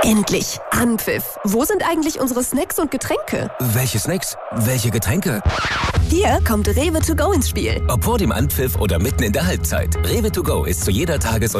Endlich! Anpfiff! Wo sind eigentlich unsere Snacks und Getränke? Welche Snacks? Welche Getränke? Hier kommt Rewe to go ins Spiel. Ob vor dem Anpfiff oder mitten in der Halbzeit. Rewe to go ist zu jeder Tages-